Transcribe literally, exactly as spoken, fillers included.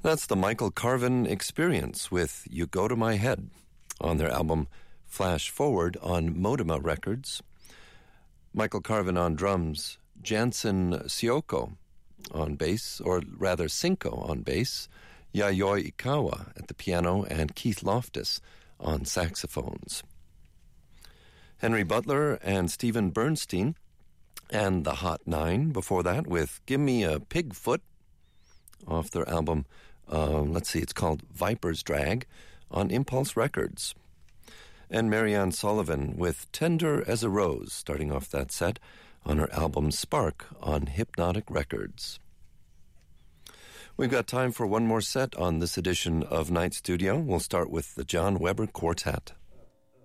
That's the Michael Carvin Experience with You Go to My Head on their album Flash Forward on Modema Records. Michael Carvin on drums, Jansen Sioko on bass, or rather Cinco on bass, Yayoi Ikawa at the piano, and Keith Loftus on saxophones. Henry Butler and Stephen Bernstein and the Hot Nine before that with Give Me a Pig Foot off their album, uh, let's see, it's called Viper's Drag on Impulse Records. And Marianne Sullivan with Tender as a Rose, starting off that set on her album Spark on Hypnotic Records. We've got time for one more set on this edition of Night Studio. We'll start with the John Weber Quartet.